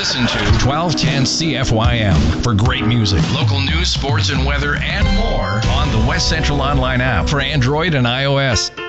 Listen to 1210 CFYM for great music, local news, sports, and weather, and more on the West Central Online app for Android and iOS.